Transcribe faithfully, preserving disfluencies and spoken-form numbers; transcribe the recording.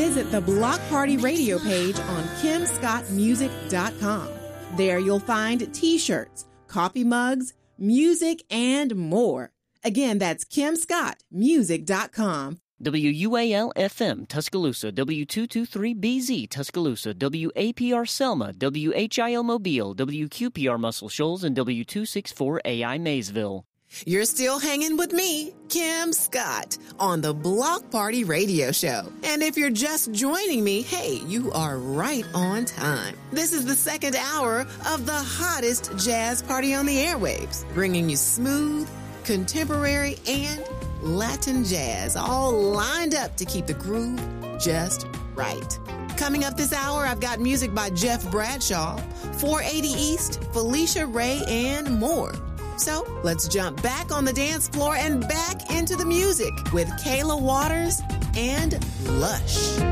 visit the Block Party Radio page on kim scott music dot com. There you'll find t-shirts, coffee mugs, music, and more. Again, that's kim scott music dot com. W U A L F M Tuscaloosa, W two twenty-three B Z Tuscaloosa, W A P R Selma, W H I L Mobile, W Q P R Muscle Shoals, and W two sixty-four A I Maysville. You're still hanging with me, Kim Scott, on the Block Party Radio Show. And if you're just joining me, hey, you are right on time. This is the second hour of the hottest jazz party on the airwaves, bringing you smooth, contemporary, and Latin jazz, all lined up to keep the groove just right. Coming up this hour, I've got music by Jeff Bradshaw, four eighty East, Felicia Ray, and more. So let's jump back on the dance floor and back into the music with Kayla Waters and Lush.